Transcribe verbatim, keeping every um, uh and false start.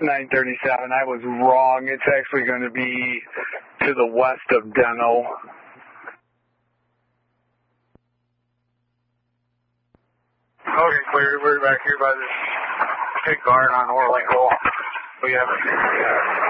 nine thirty-seven, I was wrong. It's actually going to be to the west of Deno. Okay, clear. We're back here by this big garden on Orlando. We have